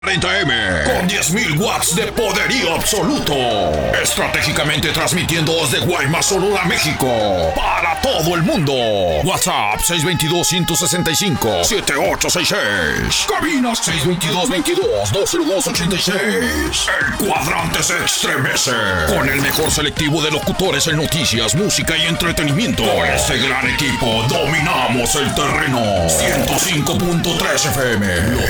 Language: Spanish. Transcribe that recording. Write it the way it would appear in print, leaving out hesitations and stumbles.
40M con 10.000 watts de poderío absoluto. Estratégicamente transmitiendo desde Guaymas, Sonora, México, para todo el mundo. WhatsApp 622-165-7866. Cabina 622-22-20286. El cuadrante se estremece con el mejor selectivo de locutores en noticias, música y entretenimiento. Por este gran equipo dominamos el terreno. 105.3 FM, lo